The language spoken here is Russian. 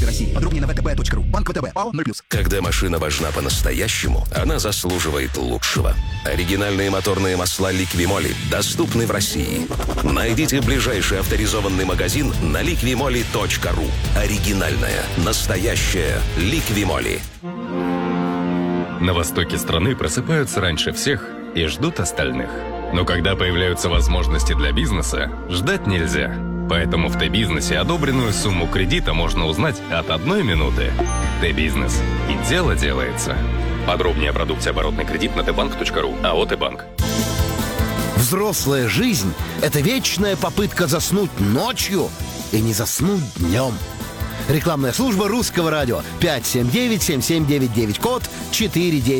России. Подробнее на vtb.ru. Банк ВТБ. ПАО 0+. Когда машина важна по-настоящему, она заслуживает лучшего. Оригинальные моторные масла «Ликвимоли» доступны в России. Найдите ближайший авторизованный магазин на liquimoli.ru. Оригинальная, настоящая «Ликвимоли». На востоке страны просыпаются раньше всех и ждут остальных. Но когда появляются возможности для бизнеса, ждать нельзя. Поэтому в Т-бизнесе одобренную сумму кредита можно узнать от 1 минуты. Т-бизнес. И дело делается. Подробнее о продукте оборотный кредит на tbank.ru. АО «Т-банк». Взрослая жизнь – это вечная попытка заснуть ночью и не заснуть днем. Рекламная служба Русского радио. 579-7799, код 49.